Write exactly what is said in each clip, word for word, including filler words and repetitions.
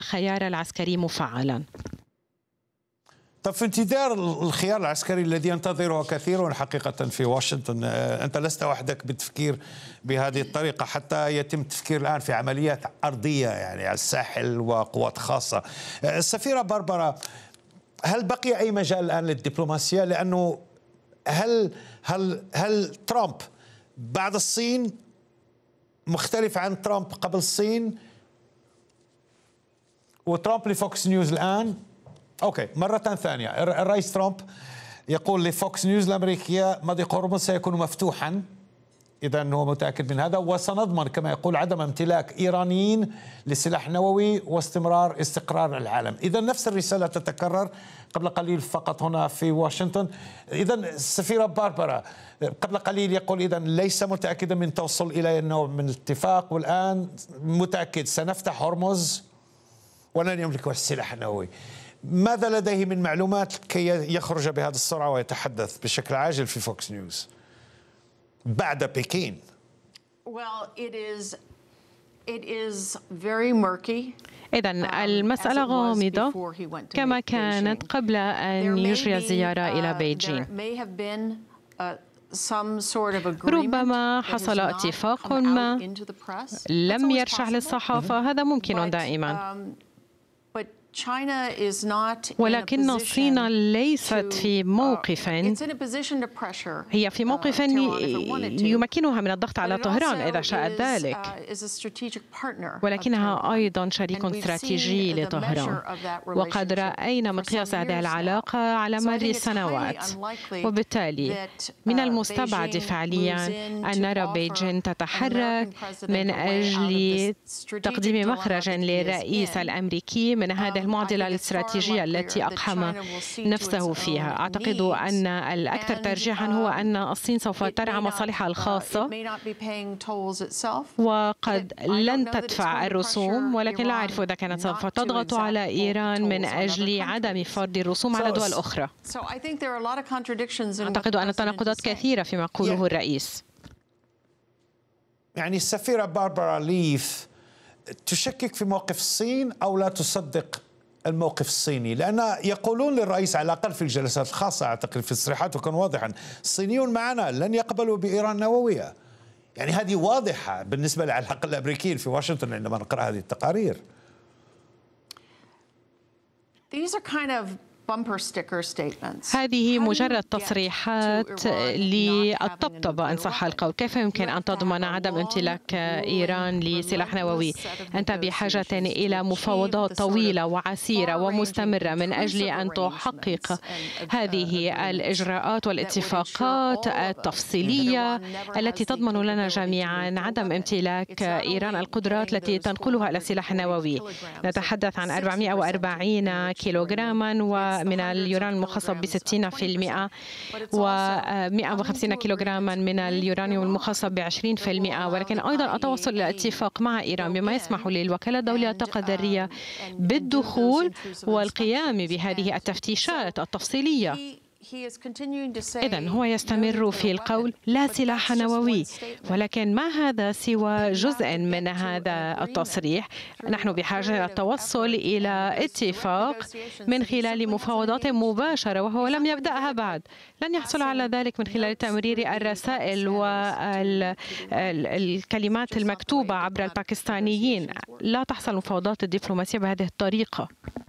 الخيار العسكري مفعلا. طب في انتظار الخيار العسكري الذي ينتظره كثيرون حقيقة في واشنطن، أنت لست وحدك بالتفكير بهذه الطريقة، حتى يتم التفكير الآن في عمليات أرضية يعني على الساحل وقوات خاصة. السفيرة باربرا، هل بقي أي مجال الآن للدبلوماسية؟ لأنه هل هل هل ترامب بعد الصين مختلف عن ترامب قبل الصين؟ وترامب لفوكس نيوز الآن أوكي مرة ثانية، الرئيس ترامب يقول لفوكس نيوز الأمريكية مضيق هرمز سيكون مفتوحا، إذا هو متأكد من هذا، وسنضمن كما يقول عدم امتلاك إيرانيين لسلاح نووي واستمرار استقرار العالم. إذا نفس الرسالة تتكرر قبل قليل فقط هنا في واشنطن. إذا السفيرة باربرا قبل قليل يقول إذا ليس متأكدا من توصل إلى نوع من الاتفاق، والآن متأكد سنفتح هرمز ولن يملك السلاح النووي. ماذا لديه من معلومات كي يخرج بهذه السرعة ويتحدث بشكل عاجل في فوكس نيوز بعد بكين؟ Well, it is it is very murky. إذن المسألة غامضة كما كانت قبل أن يجري الزيارة إلى بيجين. ربما حصل اتفاق ما لم يرشح للصحافة، هذا ممكن دائما، ولكن الصين ليست في موقف، هي في موقف يمكنها من الضغط على طهران إذا شاءت ذلك، ولكنها أيضا شريك استراتيجي لطهران، وقد رأينا مقياس هذه العلاقة على مر سنوات، وبالتالي من المستبعد فعليا أن نرى بيجين تتحرك من أجل تقديم مخرج للرئيس الأمريكي من هذه المعضلة الاستراتيجية التي أقحم نفسه فيها. أعتقد أن الأكثر ترجيحا هو أن الصين سوف ترعى مصالحها الخاصة وقد لن تدفع الرسوم، ولكن لا أعرف إذا كانت سوف تضغط على إيران من أجل عدم فرض الرسوم على دول أخرى. أعتقد أن التناقضات كثيرة فيما يقوله الرئيس. يعني السفيرة باربرا ليف تشكك في موقف الصين أو لا تصدق الموقف الصيني؟ لأن يقولون للرئيس على الأقل في الجلسات الخاصة، أعتقد في التصريحات وكان واضحا الصينيون معنا لن يقبلوا بإيران نووية. يعني هذه واضحة بالنسبة على الأقل الأمريكيين في واشنطن عندما نقرأ هذه التقارير. These are kind of هذه مجرد تصريحات للطبطبة إن صح القول. كيف يمكن أن تضمن عدم امتلاك إيران لسلاح نووي؟ أنت بحاجة إلى مفاوضات طويلة وعسيرة ومستمرة من أجل أن تحقق هذه الإجراءات والاتفاقات التفصيلية التي تضمن لنا جميعا عدم امتلاك إيران القدرات التي تنقلها إلى السلاح النووي. نتحدث عن أربعمئة وأربعين كيلوغراما و من اليوران المخصب بستين في المئة ومئة وخمسين كيلوغراما من اليورانيوم المخصب بعشرين في المئة، ولكن أيضا التوصل إلى اتفاق مع إيران بما يسمح للوكالة الدولية للطاقة الذرية بالدخول والقيام بهذه التفتيشات التفصيلية. إذن هو يستمر في القول لا سلاح نووي، ولكن ما هذا سوى جزء من هذا التصريح. نحن بحاجة إلى التوصل إلى اتفاق من خلال مفاوضات مباشرة، وهو لم يبدأها بعد. لن يحصل على ذلك من خلال تمرير الرسائل والكلمات المكتوبة عبر الباكستانيين. لا تحصل المفاوضات الدبلوماسية بهذه الطريقة.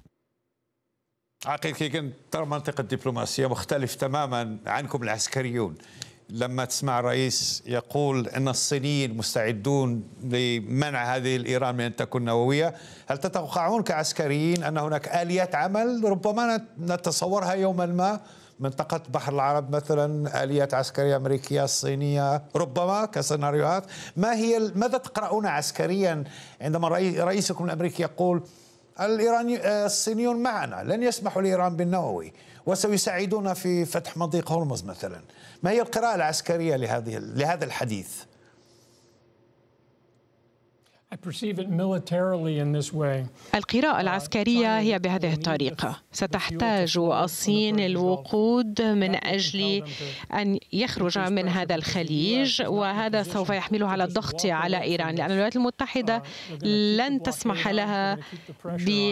حقيقة كنت ترى منطقة الدبلوماسية مختلف تماما عنكم العسكريون. لما تسمع الرئيس يقول أن الصينيين مستعدون لمنع هذه الإيران من أن تكون نووية، هل تتوقعون كعسكريين أن هناك آليات عمل ربما نتصورها يوما ما؟ منطقة بحر العرب مثلا، آليات عسكرية أمريكية صينية ربما كسيناريوهات. ما هي ماذا تقرؤون عسكريا عندما رئيسكم الأمريكي يقول الإيراني الصينيون معنا لن يسمحوا لإيران بالنووي وسيساعدون في فتح مضيق هرمز مثلا؟ ما هي القراءة العسكرية لهذه لهذا الحديث؟ القراءة العسكرية هي بهذه الطريقة: ستحتاج الصين الوقود من أجل أن يخرج من هذا الخليج، وهذا سوف يحمله على الضغط على إيران، لأن الولايات المتحدة لن تسمح لها ب